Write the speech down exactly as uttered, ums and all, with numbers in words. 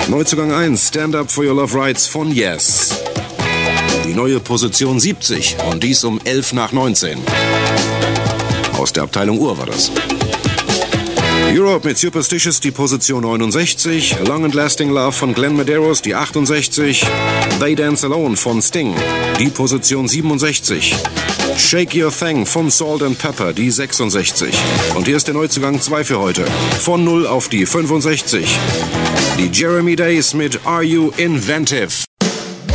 Neuzugang eins, Stand Up for Your Love Rights von Yes. Die neue Position siebzig und dies um elf nach neunzehn. Aus der Abteilung Uhr war das. Europe mit Superstitious, die Position neunundsechzig. Long and Lasting Love von Glenn Medeiros, die achtundsechzig. They Dance Alone von Sting, die Position siebenundsechzig. Shake Your Thing von Salt and Pepper, die sechsundsechzig. Und hier ist der Neuzugang zwei für heute. Von null auf die fünfundsechzig. Die Jeremy Days mit Are You Inventive?